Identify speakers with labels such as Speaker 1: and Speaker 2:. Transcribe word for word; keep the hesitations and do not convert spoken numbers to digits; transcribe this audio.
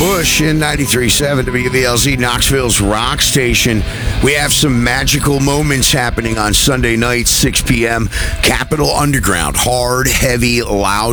Speaker 1: Bush in ninety-three point seven W V L Z, Knoxville's rock station. We have some magical moments happening on Sunday night, six p.m. Capitol Underground. Hard, heavy, loud